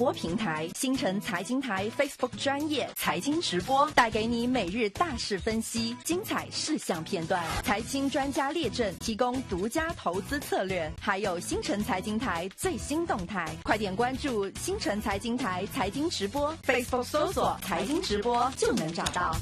播平台新城财经台 Facebook 专页财经直播，带给你每日大事分析、精彩事项片段，财经专家列阵，提供独家投资策略，还有新城财经台最新动态。快点关注新城财经台财经直播 ，Facebook 搜索财经直播就能找到。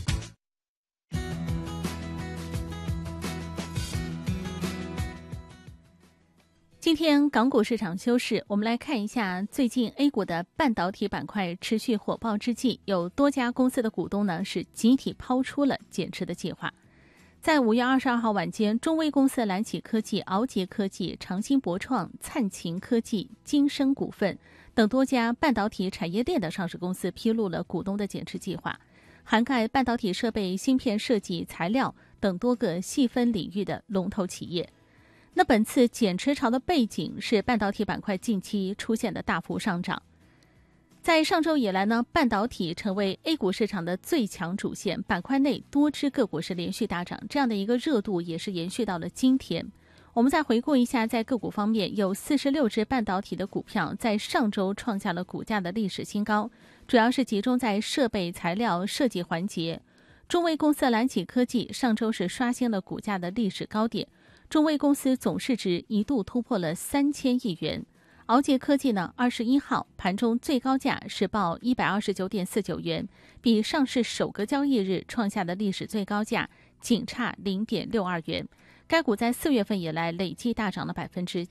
今天港股市场休市，我们来看一下最近 A 股的半导体板块持续火爆之际，有多家公司的股东呢是集体抛出了减持的计划。在5月22号晚间，中微公司、蓝启科技、鳌杰科技、长兴博创、灿勤科技、金生股份等多家半导体产业链的上市公司披露了股东的减持计划，涵盖半导体设备、芯片设计、材料等多个细分领域的龙头企业。那本次减持潮的背景是半导体板块近期出现的大幅上涨。在上周以来呢，半导体成为 A 股市场的最强主线，板块内多只个股是连续大涨，这样的一个热度也是延续到了今天。我们再回顾一下，在个股方面，有46只半导体的股票在上周创下了股价的历史新高，主要是集中在设备、材料、设计环节。中微公司、蓝启科技上周是刷新了股价的历史高点，中微公司总市值一度突破了3000亿元。鳌杰科技呢，21号盘中最高价是报129.49元，比上市首个交易日创下的历史最高价仅差0.62元。该股在4月份以来累计大涨了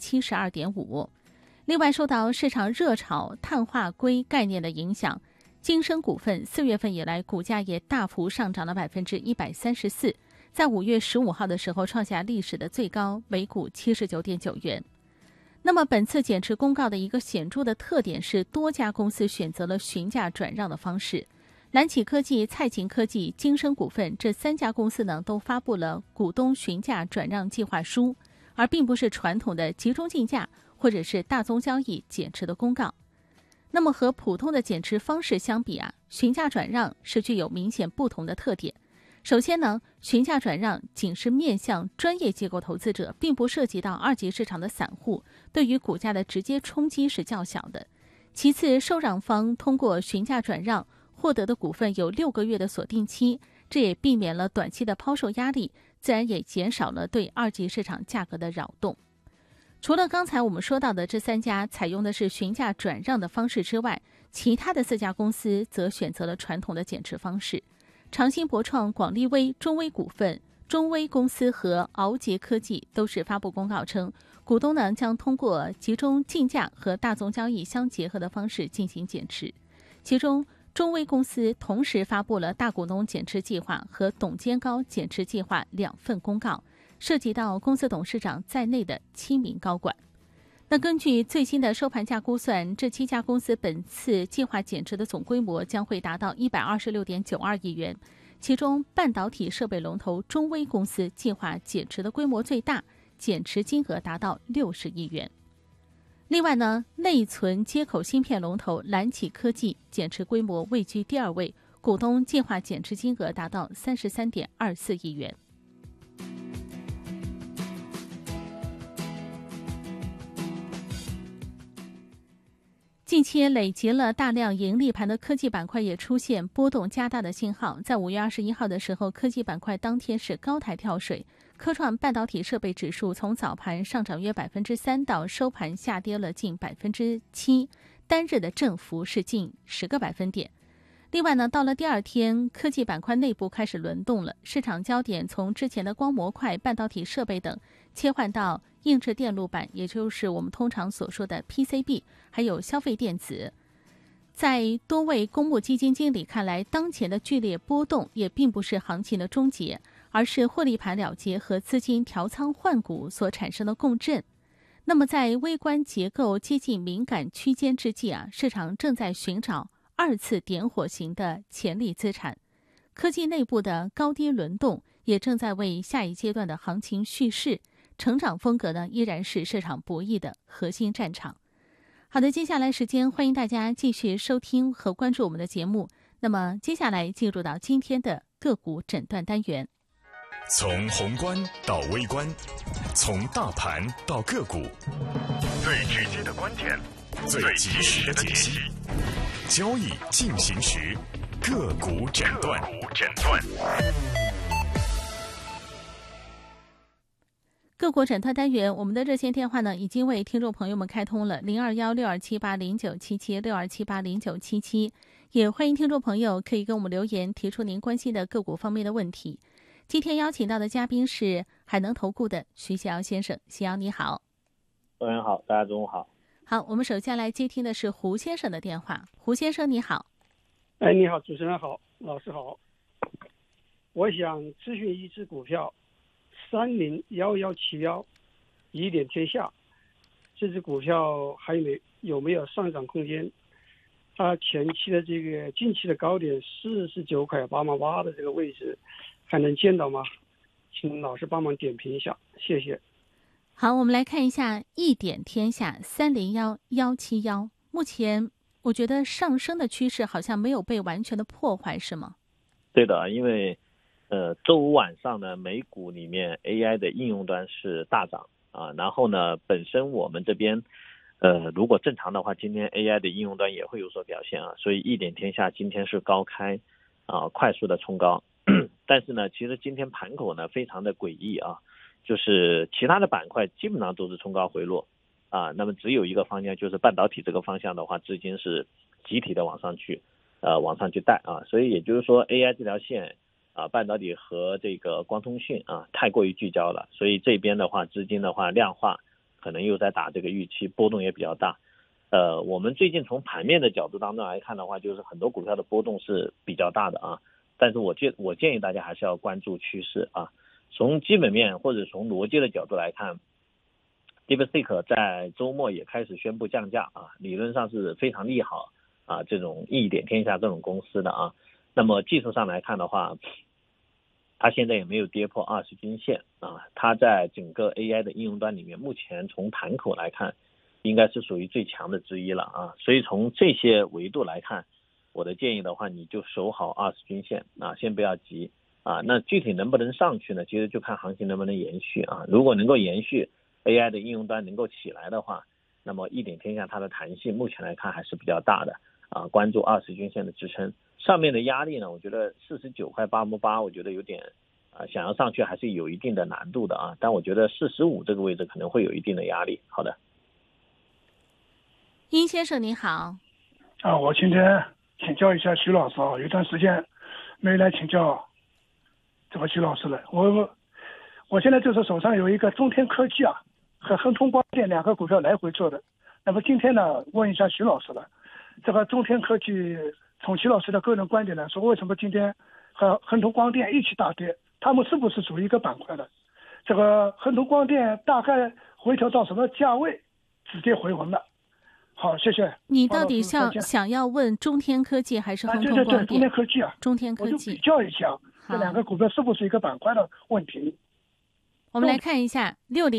72.5%。另外，受到市场热炒碳化硅概念的影响，金生股份4月份以来股价也大幅上涨了 134%， 在5月15号的时候创下历史的最高，每股79.9元。那么本次减持公告的一个显著的特点是，多家公司选择了询价转让的方式。蓝启科技、蔡勤科技、金生股份这3家公司呢，都发布了股东询价转让计划书，而并不是传统的集中竞价或者是大宗交易减持的公告。那么和普通的减持方式相比啊，询价转让是具有明显不同的特点。首先呢，询价转让仅是面向专业机构投资者，并不涉及到二级市场的散户，对于股价的直接冲击是较小的。其次，受让方通过询价转让获得的股份有6个月的锁定期，这也避免了短期的抛售压力，自然也减少了对二级市场价格的扰动。除了刚才我们说到的这3家采用的是询价转让的方式之外，其他的4家公司则选择了传统的减持方式。长兴博创、广利威、中微股份、中微公司和鳌杰科技都是发布公告称，股东呢将通过集中竞价和大宗交易相结合的方式进行减持。其中，中微公司同时发布了大股东减持计划和董监高减持计划2份公告，涉及到公司董事长在内的7名高管。那根据最新的收盘价估算，这7家公司本次计划减持的总规模将会达到126.92亿元，其中半导体设备龙头中微公司计划减持的规模最大，减持金额达到60亿元。另外呢，内存接口芯片龙头蓝启科技减持规模位居第2位，股东计划减持金额达到33.24亿元。近期累积了大量盈利盘的科技板块也出现波动加大的信号。在5月21号的时候，科技板块当天是高台跳水，科创半导体设备指数从早盘上涨约 3% 到收盘下跌了近 7%， 单日的振幅是近10个百分点。另外呢，到了第2天，科技板块内部开始轮动了，市场焦点从之前的光模块、半导体设备等切换到硬质电路板，也就是我们通常所说的 PCB， 还有消费电子。在多位公募基金经理看来，当前的剧烈波动也并不是行情的终结，而是获利盘了结和资金调仓换股所产生的共振。那么在微观结构接近敏感区间之际啊，市场正在寻找2次点火型的潜力资产，科技内部的高低轮动也正在为下一阶段的行情蓄势，成长风格呢依然是市场博弈的核心战场。好的，接下来时间欢迎大家继续收听和关注我们的节目。那么接下来进入到今天的个股诊断单元。 从宏观到微观，从大盘到个股，最直接的观点， 最及时的解析，交易进行时，个股诊断。 个股诊断单元，我们的热线电话呢已经为听众朋友们开通了02162780977627809777，也欢迎听众朋友可以跟我们留言提出您关心的个股方面的问题。今天邀请到的嘉宾是海能投顾的徐喜尧先生，喜尧你好。 主持人好，大家中午好。 好，我们首先来接听的是胡先生的电话。胡先生你好。 你好，主持人好，老师好。我想咨询一只股票301171以点天下，这只股票还有没有上涨空间？它近期的高点49块8毛8的这个位置还能见到吗？请老师帮忙点评一下，谢谢。 好，我们来看一下一点天下301171，目前我觉得上升的趋势好像没有被完全的破坏，是吗？ 对的，因为周五晚上呢，美股里面 AI 的应用端是大涨啊，然后呢，本身我们这边如果正常的话，今天 AI 的应用端也会有所表现啊，所以一点天下今天是高开啊，快速的冲高，但是呢，其实今天盘口呢非常的诡异啊。就是其他的板块基本上都是冲高回落啊，那么只有一个方向就是半导体这个方向的话，资金是集体的往上去带啊，所以也就是说 AI 这条线啊，半导体和这个光通讯啊太过于聚焦了，所以这边的话资金的话量化可能又在打这个预期，波动也比较大。我们最近从盘面的角度当中来看的话，就是很多股票的波动是比较大的啊，但是我建议大家还是要关注趋势啊。从基本面或者从逻辑的角度来看 ，DeepSeek 在周末也开始宣布降价啊，理论上是非常利好啊这种一点天下这种公司的啊。那么技术上来看的话，它现在也没有跌破20均线啊，它在整个 AI 的应用端里面，目前从盘口来看，应该是属于最强的之一了啊。所以从这些维度来看，我的建议的话，你就守好20均线啊，先不要急。啊，那具体能不能上去呢？其实就看行情能不能延续啊。如果能够延续 AI 的应用端能够起来的话，那么一点天下它的弹性目前来看还是比较大的啊。关注20均线的支撑，上面的压力呢，我觉得49块8毛8，我觉得有点想要上去还是有一定的难度的啊。但我觉得45这个位置可能会有一定的压力。好的， 殷先生你好。 我今天请教一下徐老师啊，有一段时间没来请教这个徐老师了。我现在就是手上有一个中天科技啊和恒通光电两个股票来回做的。那么今天呢，问一下徐老师了，这个中天科技从徐老师的个人观点来说，为什么今天和恒通光电一起大跌？他们是不是属于一个板块的？这个恒通光电大概回调到什么价位止跌回稳了？好，谢谢。 你到底想要问中天科技还是恒通光电？ 对，中天科技啊。 中天科技。 我就比较一下这两个股票是不是一个板块的问题。 我们来看一下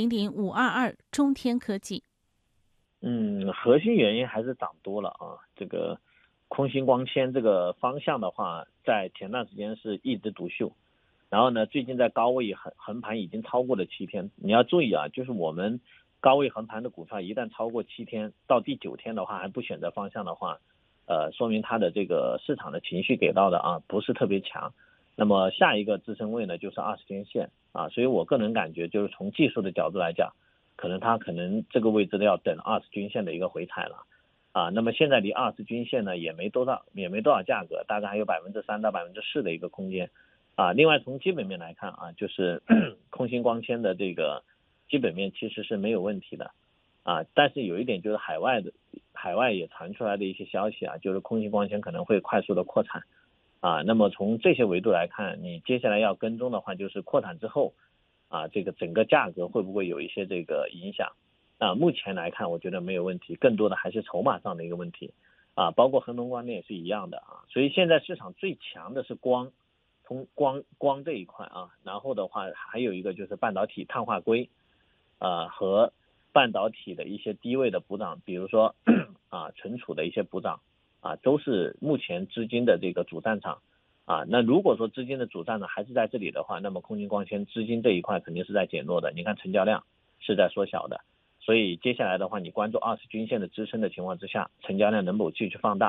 600522中天科技。 核心原因还是涨多了啊。这个空心光纤这个方向的话，在前段时间是一枝独秀，然后呢，最近在高位横盘已经超过了7天。你要注意啊，就是我们高位横盘的股票一旦超过7天，到第9天的话还不选择方向的话，说明它的这个市场的情绪给到的啊不是特别强。那么下一个支撑位呢就是20天线啊，所以我个人感觉就是从技术的角度来讲，可能这个位置要等20均线的一个回踩了啊。那么现在离20均线呢也没多少价格，大概还有3%到4%的一个空间啊。另外从基本面来看啊，就是空心光纤的这个基本面其实是没有问题的啊，但是有一点就是海外也传出来的一些消息啊，就是空心光纤可能会快速的扩产啊。那么从这些维度来看，你接下来要跟踪的话，就是扩产之后啊，这个整个价格会不会有一些这个影响啊？目前来看，我觉得没有问题，更多的还是筹码上的一个问题啊。包括恒通光电也是一样的啊。所以现在市场最强的是从光这一块啊，然后的话还有一个就是半导体碳化硅和半导体的一些低位的补涨，比如说存储的一些补涨啊，都是目前资金的这个主战场啊。那如果说资金的主战呢还是在这里的话，那么空心光纤资金这一块肯定是在减弱的，你看成交量是在缩小的， 所以接下来的话，你关注20均线的支撑的情况之下，成交量能否继续放大？